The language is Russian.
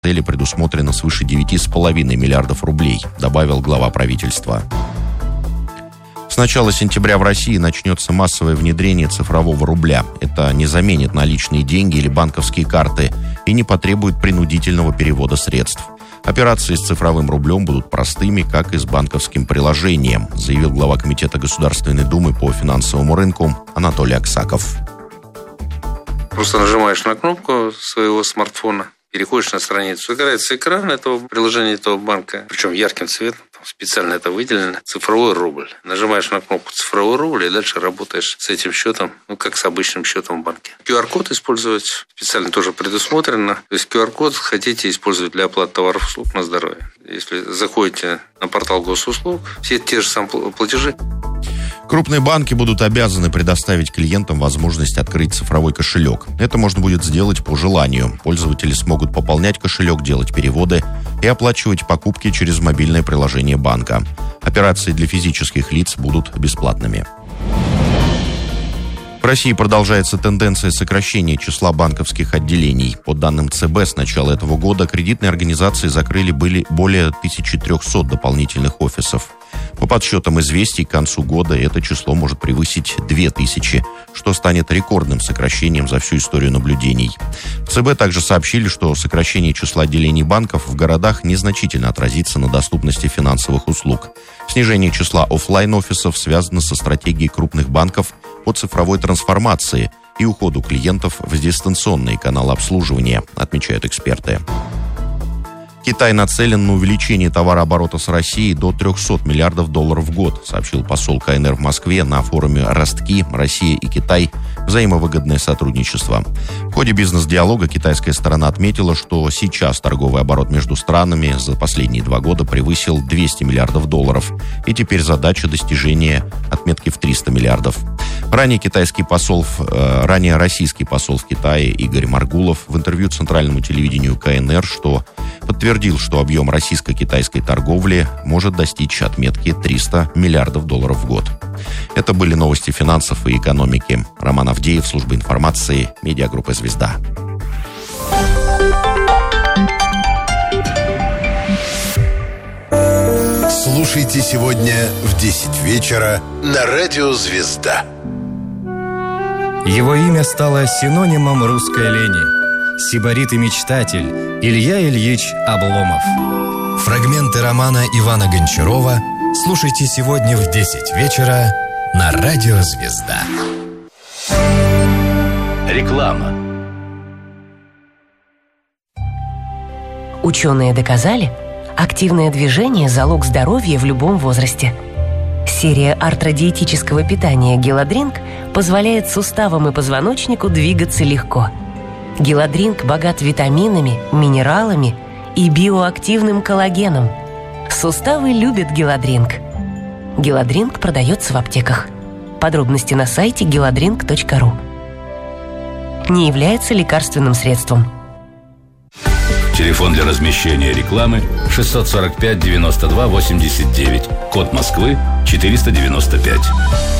цели предусмотрено свыше 9,5 миллиардов рублей, добавил глава правительства. С начала сентября в России начнется массовое внедрение цифрового рубля. Это не заменит наличные деньги или банковские карты и не потребует принудительного перевода средств. Операции с цифровым рублем будут простыми, как и с банковским приложением, заявил глава Комитета Государственной Думы по финансовому рынку Анатолий Аксаков. Просто нажимаешь на кнопку своего смартфона, переходишь на страницу, загорается экран этого приложения этого банка, причем ярким цветом, специально это выделено, цифровой рубль. Нажимаешь на кнопку «Цифровой рубль» и дальше работаешь с этим счетом, как с обычным счетом в банке. QR-код использовать специально тоже предусмотрено. То есть QR-код хотите использовать для оплаты товаров и услуг на здоровье. Если заходите на портал госуслуг, все те же самые платежи. Крупные банки будут обязаны предоставить клиентам возможность открыть цифровой кошелек. Это можно будет сделать по желанию. Пользователи смогут пополнять кошелек, делать переводы и оплачивать покупки через мобильное приложение банка. Операции для физических лиц будут бесплатными. В России продолжается тенденция сокращения числа банковских отделений. По данным ЦБ, с начала этого года кредитные организации закрыли более 1300 дополнительных офисов. По подсчетам «Известий», к концу года это число может превысить 2000, что станет рекордным сокращением за всю историю наблюдений. В ЦБ также сообщили, что сокращение числа отделений банков в городах незначительно отразится на доступности финансовых услуг. Снижение числа офлайн-офисов связано со стратегией крупных банков по цифровой трансформации и уходу клиентов в дистанционные каналы обслуживания, отмечают эксперты. Китай нацелен на увеличение товарооборота с Россией до $300 миллиардов в год, сообщил посол КНР в Москве на форуме «Ростки. Россия и Китай. Взаимовыгодное сотрудничество». В ходе бизнес-диалога китайская сторона отметила, что сейчас торговый оборот между странами за последние 2 года превысил $200 миллиардов, и теперь задача достижения отметки в $300 миллиардов. Ранее российский посол в Китае Игорь Маргулов в интервью центральному телевидению КНР подтвердил, что объем российско-китайской торговли может достичь отметки $300 миллиардов в год. Это были новости финансов и экономики. Роман Авдеев, служба информации, медиагруппа «Звезда». Слушайте сегодня в 10 вечера на радио «Звезда». Его имя стало синонимом русской лени. Сибарит и мечтатель Илья Ильич Обломов. Фрагменты романа Ивана Гончарова слушайте сегодня в 10 вечера на радио «Звезда». Реклама. Ученые доказали, активное движение – залог здоровья в любом возрасте. Серия артродиетического питания «Геладринк» позволяет суставам и позвоночнику двигаться легко. «Геладринк» богат витаминами, минералами и биоактивным коллагеном. Суставы любят «Геладринк». «Геладринк» продается в аптеках. Подробности на сайте geladrink.ru. Не является лекарственным средством. Телефон для размещения рекламы 645 92 89. Код Москвы 495.